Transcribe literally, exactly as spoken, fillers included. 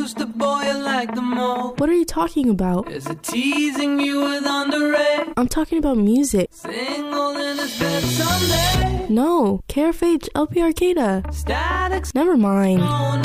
Who's the boy you like the most? What are you talking about? Is it teasing you with underage? I'm talking about music. Single in his bed someday. No, K R F H L P Arcata. Static. Never mind.